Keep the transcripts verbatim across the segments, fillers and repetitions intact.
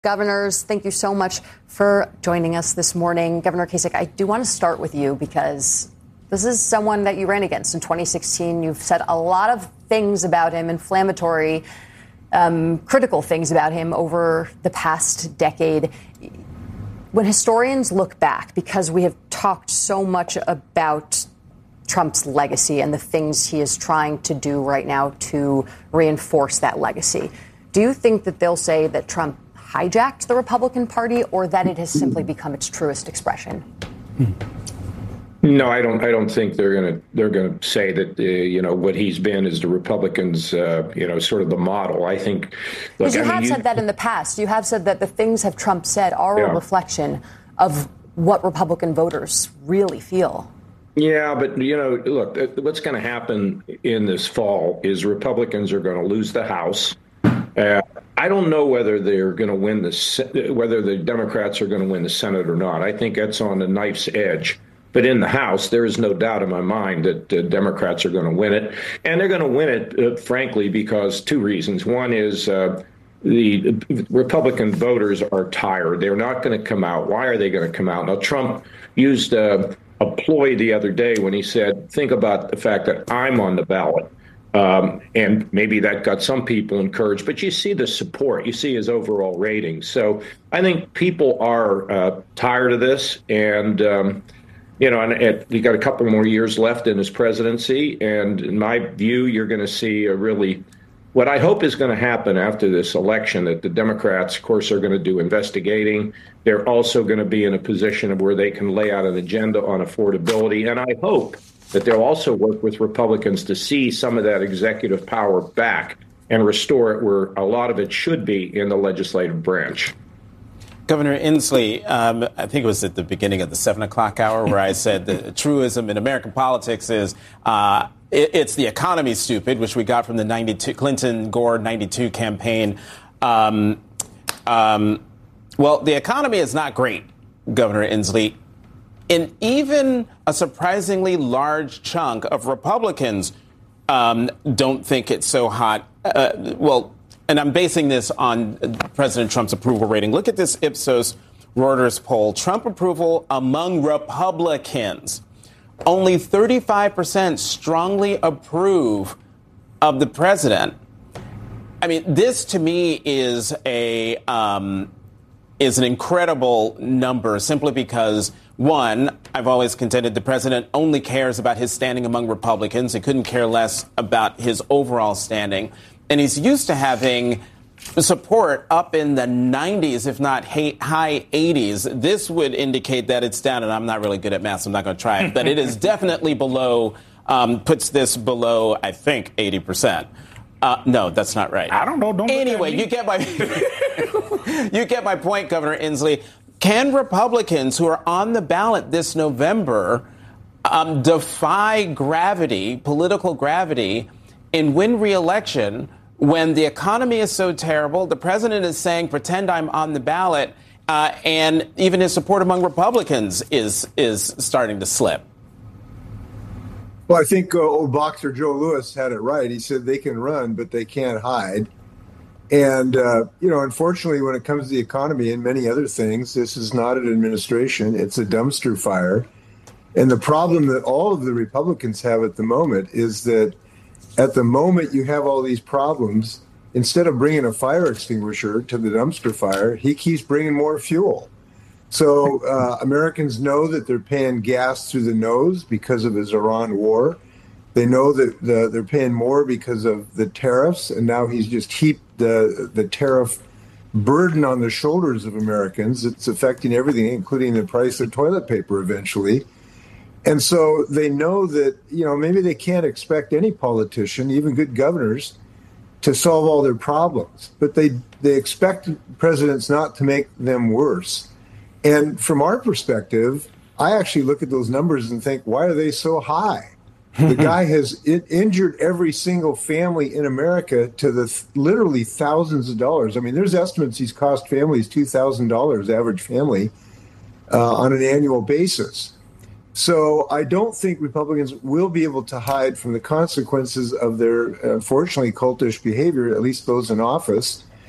Governors, thank you so much for joining us this morning. Governor Kasich, I do want to start with you because this is someone that you ran against in twenty sixteen. You've said a lot of things about him, inflammatory, um, critical things about him over the past decade. When historians look back, because we have talked so much about Trump's legacy and the things he is trying to do right now to reinforce that legacy, do you think that they'll say that Trump hijacked the Republican Party or that it has simply become its truest expression? No, I don't. I don't think they're going to. They're going to say that uh, you know what he's been is the Republicans. Uh, you know, sort of the model. I think. Because you I mean, have you, said that in the past. You have said that the things have Trump said are yeah. a reflection of what Republican voters really feel. Yeah, but you know, look, what's going to happen in this fall is Republicans are going to lose the House. Uh, I don't know whether they're going to win the whether the Democrats are going to win the Senate or not. I think that's on the knife's edge. But in the House, there is no doubt in my mind that uh, Democrats are going to win it. And they're going to win it, uh, frankly, because two reasons. One is uh, the Republican voters are tired. They're not going to come out. Why are they going to come out? Now, Trump used uh, a ploy the other day when he said, think about the fact that I'm on the ballot. Um, and maybe that got some people encouraged. But you see the support. You see his overall ratings. So I think people are uh, tired of this. And um You know, and it, you got a couple more years left in his presidency. And in my view, you're going to see a really what I hope is going to happen after this election, that the Democrats, of course, are going to do investigating. They're also going to be in a position of where they can lay out an agenda on affordability. And I hope that they'll also work with Republicans to see some of that executive power back and restore it where a lot of it should be in the legislative branch. Governor Inslee, um, I think it was at the beginning of the seven o'clock hour where I said the truism in American politics is uh, it, it's the economy, stupid, which we got from the ninety-two Clinton-Gore ninety-two campaign. Um, um, well, the economy is not great, Governor Inslee. And even a surprisingly large chunk of Republicans um, don't think it's so hot. Uh, well, and I'm basing this on President Trump's approval rating. Look at this Ipsos Reuters poll. Trump approval among Republicans. Only thirty-five percent strongly approve of the president. I mean, this to me is a um, is an incredible number simply because, one, I've always contended the president only cares about his standing among Republicans. He couldn't care less about his overall standing. And he's used to having support up in the nineties, if not high eighties. This would indicate that it's down, and I'm not really good at math, so I'm not going to try it. But it is definitely below, um, puts this below, I think, eighty percent. Uh, no, that's not right. I don't know. Don't anyway, you get my you get my point, Governor Inslee. Can Republicans who are on the ballot this November um, defy gravity, political gravity, and win re-election when the economy is so terrible, the president is saying, pretend I'm on the ballot, uh, and even his support among Republicans is is starting to slip? Well, I think uh, old boxer Joe Louis had it right. He said they can run, but they can't hide. And, uh, you know, unfortunately, when it comes to the economy and many other things, this is not an administration. It's a dumpster fire. And the problem that all of the Republicans have at the moment is that at the moment you have all these problems, instead of bringing a fire extinguisher to the dumpster fire, he keeps bringing more fuel. So uh, Americans know that they're paying gas through the nose because of his Iran war. They know that the, they're paying more because of the tariffs, and now he's just heaped the, the tariff burden on the shoulders of Americans. It's affecting everything, including the price of toilet paper eventually. And so they know that, you know, maybe they can't expect any politician, even good governors, to solve all their problems. But they they expect presidents not to make them worse. And from our perspective, I actually look at those numbers and think, why are they so high? The guy has it injured every single family in America to the th- literally thousands of dollars. I mean, there's estimates he's cost families two thousand dollars, average family, uh, on an annual basis. So I don't think Republicans will be able to hide from the consequences of their, unfortunately, cultish behavior, at least those in office.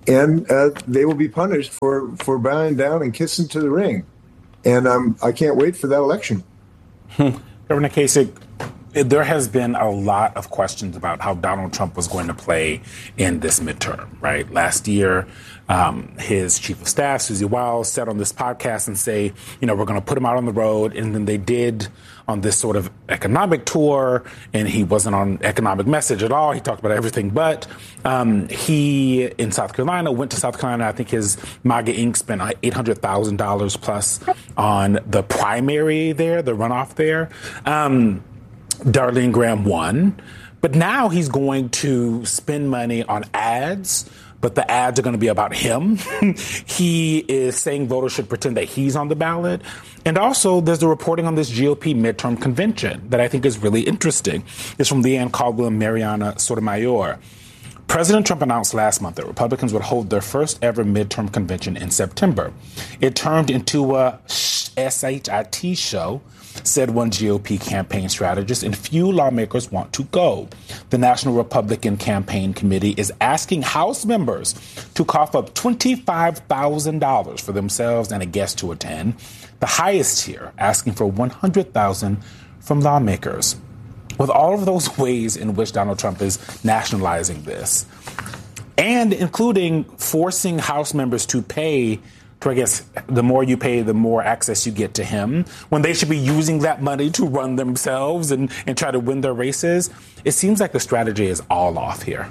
and uh, they will be punished for, for bowing down and kissing to the ring. And um, I can't wait for that election. Governor Kasich, there has been a lot of questions about how Donald Trump was going to play in this midterm, right? Last year, um, his chief of staff, Susie Wiles, said on this podcast and say, you know, we're going to put him out on the road. And then they did on this sort of economic tour, and he wasn't on economic message at all. He talked about everything but. Um, he, in South Carolina, went to South Carolina. I think his MAGA Incorporated spent eight hundred thousand dollars plus on the primary there, the runoff there. Um, Darlene Graham won, but now he's going to spend money on ads, but the ads are going to be about him. He is saying voters should pretend that he's on the ballot. And also, there's the reporting on this G O P midterm convention that I think is really interesting. It's from Leanne Caldwell and Mariana Sotomayor. President Trump announced last month that Republicans would hold their first ever midterm convention in September. It turned into a S H I T show, said one G O P campaign strategist, and few lawmakers want to go. The National Republican Campaign Committee is asking House members to cough up twenty-five thousand dollars for themselves and a guest to attend, the highest tier asking for one hundred thousand dollars from lawmakers. With all of those ways in which Donald Trump is nationalizing this, and including forcing House members to pay to, I guess, the more you pay, the more access you get to him, when they should be using that money to run themselves and, and try to win their races, it seems like the strategy is all off here.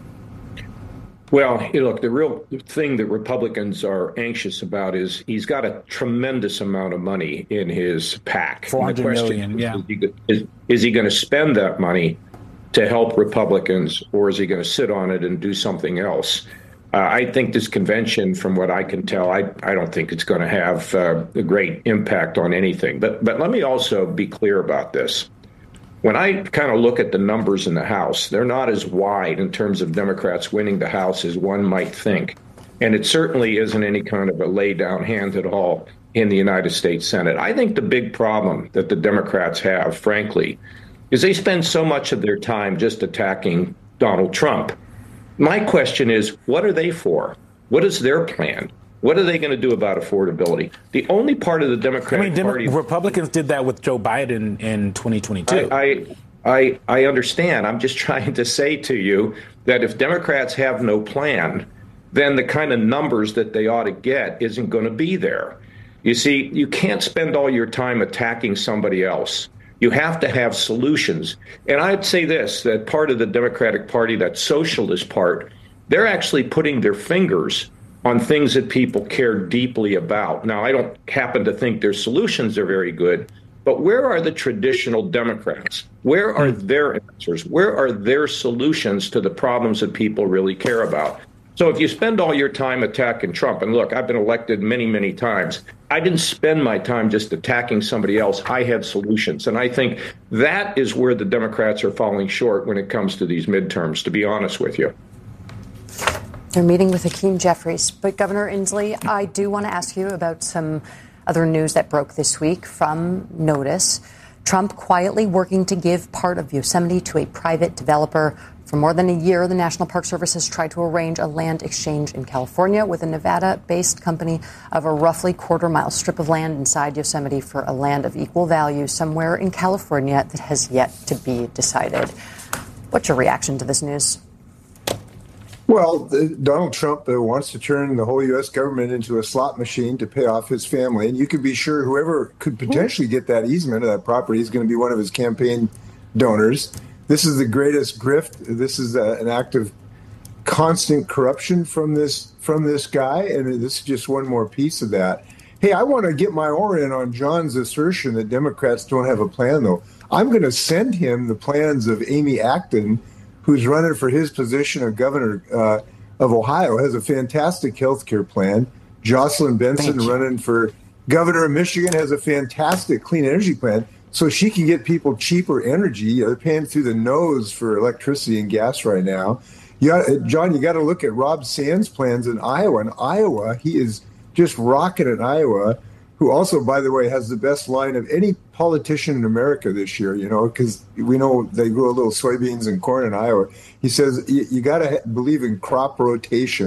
Well, you look, the real thing that Republicans are anxious about is he's got a tremendous amount of money in his PAC. four hundred million, yeah. Is he, is, is he going to spend that money to help Republicans, or is he going to sit on it and do something else? Uh, I think this convention, from what I can tell, I, I don't think it's going to have uh, a great impact on anything. But but let me also be clear about this. When I kind of look at the numbers in the House, they're not as wide in terms of Democrats winning the House as one might think. And it certainly isn't any kind of a lay down hand at all in the United States Senate. I think the big problem that the Democrats have, frankly, is they spend so much of their time just attacking Donald Trump. My question is, what are they for? What is their plan? What are they going to do about affordability? The only part of the Democratic I mean, Dem- Party... Republicans did that with Joe Biden in twenty twenty-two. I, I, I, I understand. I'm just trying to say to you that if Democrats have no plan, then the kind of numbers that they ought to get isn't going to be there. You see, you can't spend all your time attacking somebody else. You have to have solutions. And I'd say this, that part of the Democratic Party, that socialist part, they're actually putting their fingers on things that people care deeply about. Now, I don't happen to think their solutions are very good, but where are the traditional Democrats? Where are their answers? Where are their solutions to the problems that people really care about? So if you spend all your time attacking Trump, and look, I've been elected many, many times. I didn't spend my time just attacking somebody else. I had solutions. And I think that is where the Democrats are falling short when it comes to these midterms, to be honest with you. They're meeting with Hakeem Jeffries. But Governor Inslee, I do want to ask you about some other news that broke this week from Notice. Trump quietly working to give part of Yosemite to a private developer. For more than a year, the National Park Service has tried to arrange a land exchange in California with a Nevada-based company of a roughly quarter-mile strip of land inside Yosemite for a land of equal value somewhere in California that has yet to be decided. What's your reaction to this news? Well, the, Donald Trump uh, wants to turn the whole U S government into a slot machine to pay off his family. And you can be sure whoever could potentially get that easement of that property is going to be one of his campaign donors. This is the greatest grift. This is a, an act of constant corruption from this from this guy. And this is just one more piece of that. Hey, I want to get my oar in on John's assertion that Democrats don't have a plan, though. I'm going to send him the plans of Amy Acton, who's running for his position of governor uh, of Ohio, has a fantastic health care plan. Jocelyn Benson, running for governor of Michigan, has a fantastic clean energy plan. So she can get people cheaper energy. They're paying through the nose for electricity and gas right now. You got, John, you got to look at Rob Sands' plans in Iowa. In Iowa, he is just rocking in Iowa, who also, by the way, has the best line of any politician in America this year, you know, because we know they grow a little soybeans and corn in Iowa. He says, you, you got to believe in crop rotation.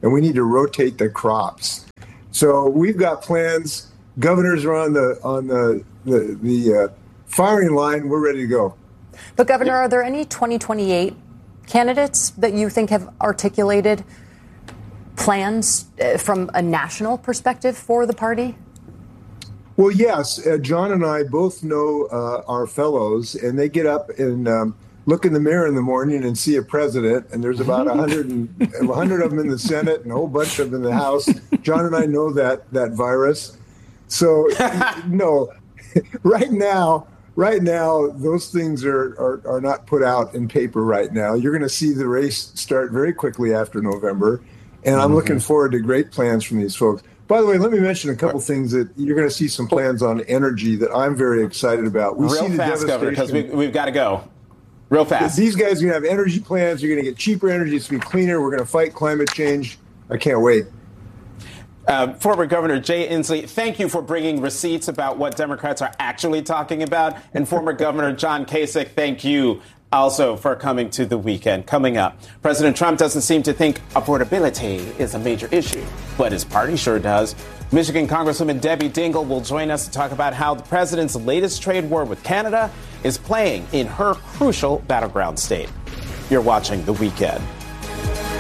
and we need to rotate the crops. So we've got plans. Governors are on the on the the, the uh, firing line. We're ready to go. But, Governor, are there any twenty twenty-eight candidates that you think have articulated plans uh, from a national perspective for the party? Well, yes. Uh, John and I both know uh, our fellows, and they get up and um, look in the mirror in the morning and see a president, and there's about one hundred, and, one hundred of them in the Senate and a whole bunch of them in the House. John and I know that that virus. So, no, right now, right now, those things are, are, are not put out in paper right now. You're going to see the race start very quickly after November, and I'm mm-hmm. looking forward to great plans from these folks. By the way, let me mention a couple things that you're going to see some plans on energy that I'm very excited about. We Real see the fast, Governor, because we, we've got to go. Real fast. These guys are going to have energy plans. You're going to get cheaper energy. It's going to be cleaner. We're going to fight climate change. I can't wait. Uh, former Governor Jay Inslee, thank you for bringing receipts about what Democrats are actually talking about. And former Governor John Kasich, thank you also for coming to the weekend. Coming up, President Trump doesn't seem to think affordability is a major issue, but his party sure does. Michigan Congresswoman Debbie Dingell will join us to talk about how the president's latest trade war with Canada is playing in her crucial battleground state. You're watching The Weekend.